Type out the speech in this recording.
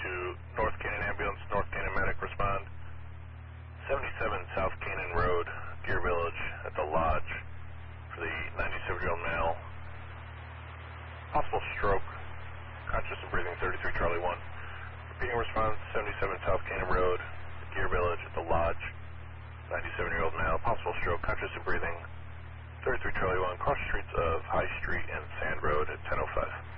to North Canaan Ambulance, North Canaan Medic, respond. 77 South Canaan Road, Deer Village, at the Lodge, for the 97-year-old male. Possible stroke, conscious and breathing, 33 Charlie 1. Repeating response, 77 South Canaan Road, Deer Village, at the Lodge, 97-year-old male. Possible stroke, conscious and breathing, 33 Charlie 1, cross streets of High Street and Sand Road at 10:05.